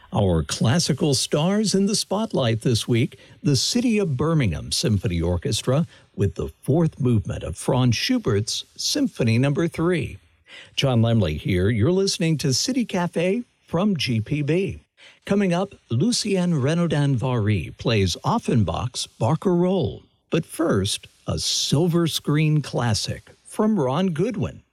Our classical stars in the spotlight this week, the City of Birmingham Symphony Orchestra with the fourth movement of Franz Schubert's Symphony No. 3. John Lemley here. You're listening to City Cafe from GPB. Coming up, Lucien Renaudin-Vary plays Offenbach's Barcarolle. But first, a silver screen classic from Ron Goodwin.